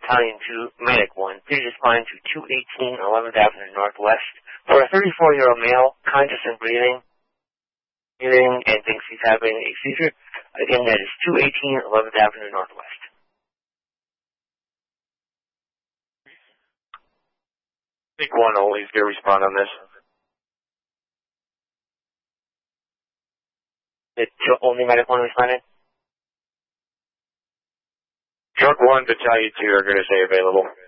Battalion 2, Medic 1, please respond to 218 11th Avenue Northwest for a 34-year-old male, conscious and breathing, and thinks he's having a seizure. Again, that is 218 11th Avenue Northwest. Take one only is going to respond on this. Did only Medic 1 responded? Truck 1, Battalion 2 are going to stay available.